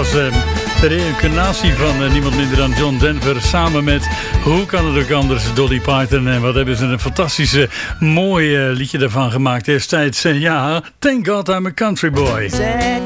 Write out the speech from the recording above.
was de reïncarnatie van niemand minder dan John Denver samen met, hoe kan het ook anders, Dolly Parton. En wat hebben ze een fantastische, mooi liedje daarvan gemaakt destijds. Ja, Thank God I'm a Country Boy.